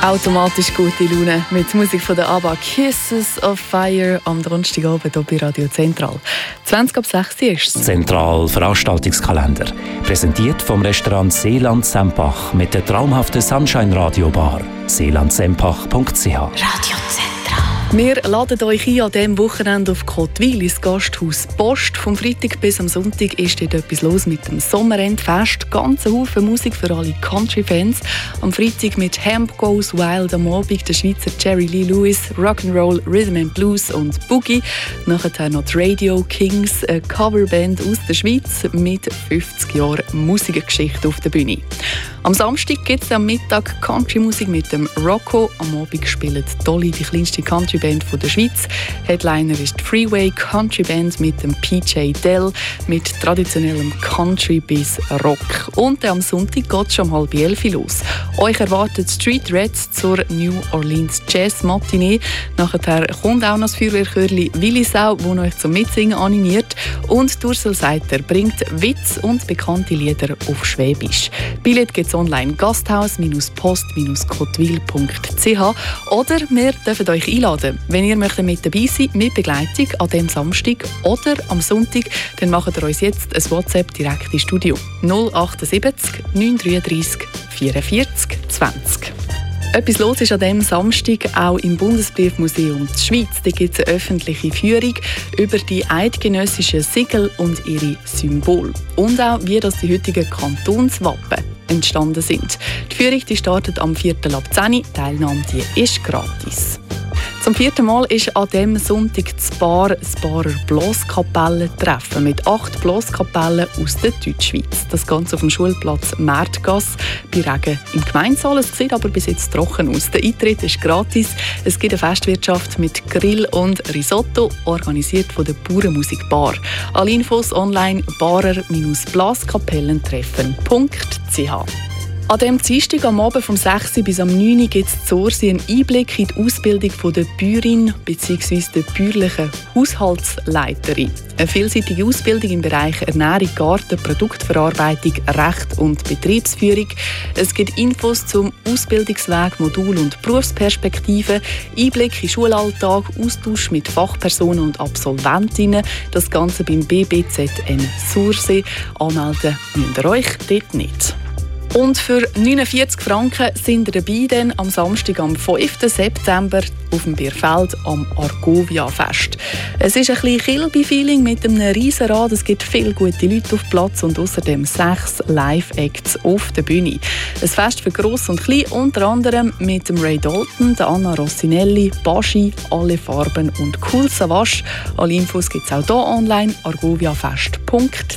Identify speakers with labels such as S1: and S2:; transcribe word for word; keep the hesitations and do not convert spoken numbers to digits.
S1: Automatisch gute Laune mit Musik von der ABBA, Kisses of Fire am Donnerstagabend hier bei Radio Zentral. zwanzig ab sechs ist es.
S2: Zentral Veranstaltungskalender. Präsentiert vom Restaurant Seeland Sempach mit der traumhaften Sunshine Radio Bar. seeland sempach punkt c h.
S1: Radio Zentral. Wir laden euch ein an diesem Wochenende auf Kottwil ins Gasthaus Post. Vom Freitag bis am Sonntag ist dort etwas los mit dem Sommerendfest. Ganz Haufen Musik für alle Country-Fans. Am Freitag mit Hemp Goes Wild, am Abend der Schweizer Jerry Lee Lewis, Rock'n'Roll, Rhythm and Blues und Boogie. Nachher noch die Radio Kings, eine Coverband aus der Schweiz mit fünfzig Jahren Musikgeschichte auf der Bühne. Am Samstag gibt es am Mittag Country-Musik mit dem Rocco. Am Abend spielt Dolly, die kleinste Country-Band der Schweiz. Headliner ist die Freeway Country-Band mit dem P J Dell mit traditionellem Country bis Rock. Und am Sonntag geht es schon um halb elf los. Euch erwartet Street Reds zur New Orleans Jazz Matinee. Nachher kommt auch noch das Feuerwehrchörli Willisau, das euch zum Mitsingen animiert. Und Ursel Seiter bringt Witz und bekannte Lieder auf Schwäbisch. Billett gibt es online gasthaus post kottwil punkt c h oder wir dürfen euch einladen. Wenn ihr möchtet mit dabei sein mit Begleitung an diesem Samstag oder am Sonntag, dann macht ihr uns jetzt ein WhatsApp direkt ins Studio. null achtundsiebzig neun dreiunddreißig vierundvierzig zwanzig. Etwas los ist an diesem Samstag auch im Bundesbriefmuseum der Schweiz. Da gibt es eine öffentliche Führung über die eidgenössischen Siegel und ihre Symbole. Und auch, wie das die heutigen Kantonswappen entstanden sind. Die Führung die startet am vierten ab zehn Uhr. Die Teilnahme die ist gratis. Zum vierten Mal ist an diesem Sonntag das Bar das Barer Blaskapellen-Treffen mit acht Blaskapellen aus der Deutschschweiz. Das Ganze auf dem Schulplatz Märtgasse bei Regen im Gemeinsaal. Es sieht aber bis jetzt trocken aus. Der Eintritt ist gratis. Es gibt eine Festwirtschaft mit Grill und Risotto, organisiert von der Bauernmusikbar. Alle Infos online barer blaskapellentreffen punkt c h. An diesem Dienstag am Abend vom sechs bis am neun Uhr gibt es zu Ursi einen Einblick in die Ausbildung der Bäuerin bzw. der bäuerlichen Haushaltsleiterin. Eine vielseitige Ausbildung im Bereich Ernährung, Garten, Produktverarbeitung, Recht und Betriebsführung. Es gibt Infos zum Ausbildungsweg, Modul und Berufsperspektiven, Einblick in den Schulalltag, Austausch mit Fachpersonen und Absolventinnen. Das Ganze beim B B Z N Sursee. Anmelden müsst ihr euch dort nicht. Und für neunundvierzig Franken sind ihr dabei denn am Samstag, am fünften September, auf dem Bierfeld am Argovia-Fest. Es ist ein bisschen Kilby-Feeling mit einem Riesenrad. Es gibt viele gute Leute auf Platz und außerdem sechs Live-Acts auf der Bühne. Ein Fest für Gross und Klein, unter anderem mit dem Ray Dalton, der Anna Rossinelli, Baschi, Alle Farben und Cool Savage. Alle Infos gibt es auch hier online, argoviafest punkt